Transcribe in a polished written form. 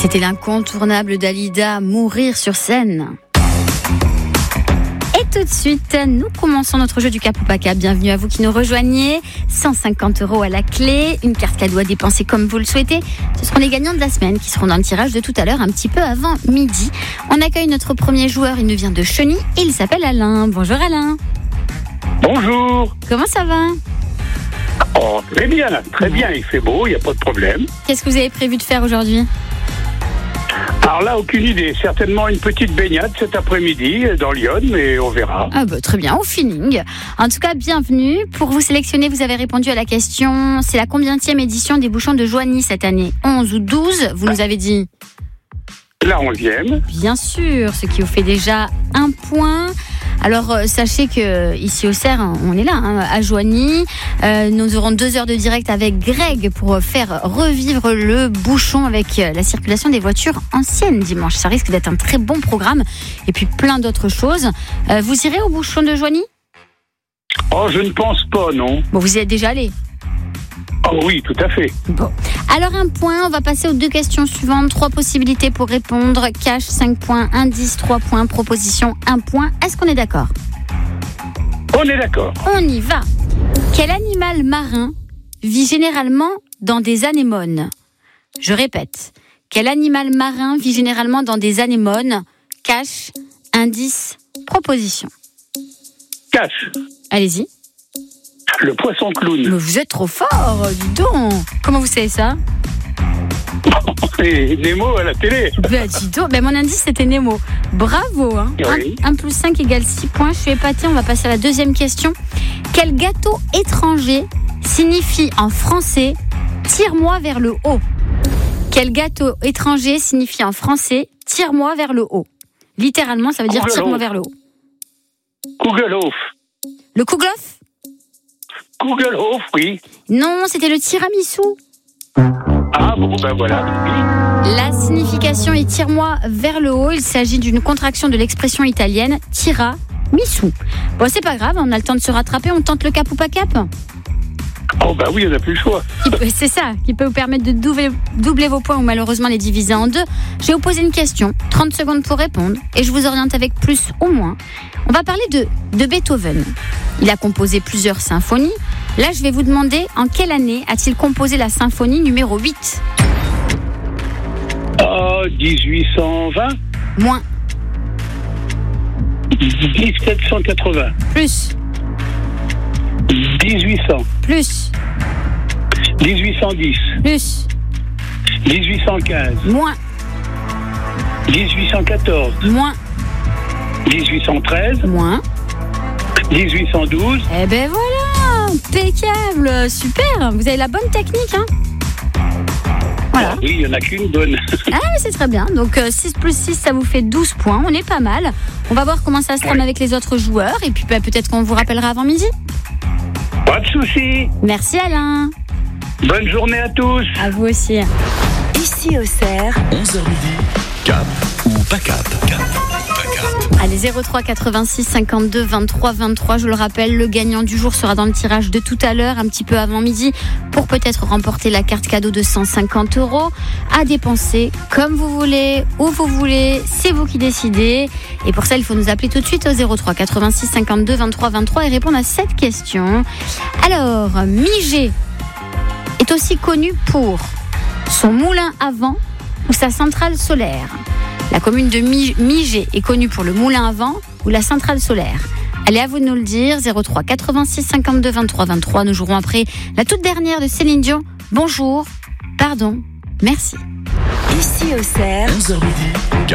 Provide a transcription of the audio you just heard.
C'était l'incontournable Dalida, Mourir sur scène. Et tout de suite, nous commençons notre jeu du Cap ou pas Cap. Bienvenue à vous qui nous rejoignez. 150 € à la clé, une carte cadeau à dépenser comme vous le souhaitez. Ce seront les gagnants de la semaine qui seront dans le tirage de tout à l'heure, un petit peu avant midi. On accueille notre premier joueur, il nous vient de Cheny et il s'appelle Alain. Bonjour Alain. Bonjour. Comment ça va ? Oh, très bien, il fait beau, il n'y a pas de problème. Qu'est-ce que vous avez prévu de faire aujourd'hui ? Alors là, aucune idée, certainement une petite baignade cet après-midi dans Lyon, mais on verra. Ah bah, très bien, au feeling. En tout cas, bienvenue. Pour vous sélectionner, vous avez répondu à la question, c'est la combienième édition des bouchons de Joigny cette année ? 11 ou 12, vous nous avez dit ? La 11e. Bien sûr, ce qui vous fait déjà un point. Alors, sachez que ici au Cerf, on est là, à Joigny. Nous aurons 2 heures de direct avec Greg pour faire revivre le bouchon avec la circulation des voitures anciennes dimanche. Ça risque d'être un très bon programme. Et puis plein d'autres choses. Vous irez au bouchon de Joigny ? Oh, je ne pense pas, non. Bon, vous y êtes déjà allé ? Oh oui, tout à fait. Bon. Alors un point, on va passer aux 2 questions suivantes. 3 possibilités pour répondre. Cash, 5 points. Indice, 3 points. Proposition, 1 point. Est-ce qu'on est d'accord ? On est d'accord. On y va. Quel animal marin vit généralement dans des anémones ? Je répète. Quel animal marin vit généralement dans des anémones ? Cash, indice, proposition. Cache. Allez-y. Le poisson clown. Mais vous êtes trop fort, dis donc. Comment vous savez ça ? Et Nemo à la télé. Ben, dis donc. Ben, mon indice, c'était Nemo. Bravo. Hein. Oui. 1 plus 5 égale 6 points. Je suis épatée. On va passer à la deuxième question. Quel gâteau étranger signifie en français « tire-moi vers le haut » ? Quel gâteau étranger signifie en français « tire-moi vers le haut » ? Littéralement, ça veut dire « tire-moi vers le haut ». Kugelhof. Le Kouglof ? Kugelhof, oui. Non, c'était le tiramisu. Ah bon, ben voilà. La signification est « tire-moi vers le haut ». Il s'agit d'une contraction de l'expression italienne « tiramisu ». Bon, c'est pas grave, on a le temps de se rattraper. On tente le cap ou pas cap ? Oh ben oui, on n'a plus le choix. C'est ça, qui peut vous permettre de doubler vos points ou malheureusement les diviser en 2. Je vais vous poser une question, 30 secondes pour répondre, et je vous oriente avec plus ou moins. On va parler de Beethoven. Il a composé plusieurs symphonies. Là, je vais vous demander en quelle année a-t-il composé la symphonie numéro 8 ? 1820. Moins. 1780. Plus. 1800. Plus. 1810. Plus. 1815. Moins. 1814. Moins. 1813. Moins. 1812. Eh ben voilà, impeccable, super. Vous avez la bonne technique, hein ? Voilà. Ah oui, il n'y en a qu'une bonne. Ah mais c'est très bien, donc 6 plus 6 ça vous fait 12 points, on est pas mal. On va voir comment ça se trame avec les autres joueurs et puis peut-être qu'on vous rappellera avant midi. Pas de souci. Merci Alain. Bonne journée à tous. À vous aussi. Ici au Cerf, 11h midi, Cap ou pas Cap. Cap ou pas Cap. Allez, 03 86 52 23 23, je le rappelle, le gagnant du jour sera dans le tirage de tout à l'heure, un petit peu avant midi, pour peut-être remporter la carte cadeau de 150 € à dépenser comme vous voulez, où vous voulez, c'est vous qui décidez. Et pour ça, il faut nous appeler tout de suite au 03 86 52 23 23 et répondre à cette question. Alors, Migé est aussi connu pour son moulin à vent ou sa centrale solaire. La commune de Migé est connue pour le moulin à vent ou la centrale solaire. Allez, à vous de nous le dire. 03 86 52 23 23. Nous jouerons après la toute dernière de Céline Dion. Bonjour, pardon, merci. ici au Cerf. 11h midi, Cap.